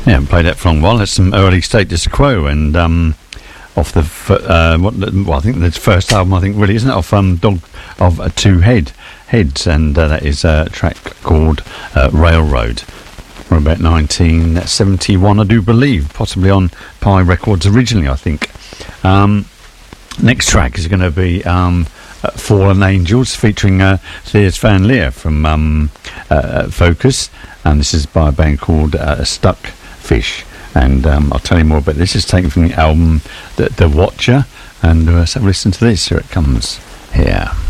Yeah, haven't played that for a long while. That's some early Status Quo, and off the I think the first album, I think, really, isn't it, off Dog of Two Heads, and that is a track called Railroad from about 1971, I do believe, possibly on Pi Records originally, I think. Next track is going to be Fallen Angels, featuring Thears Van Leer from Focus, and this is by a band called Stuck Fish, and I'll tell you more about this. It's taken from the album The Watcher, and let's have a listen to this. Here it comes here.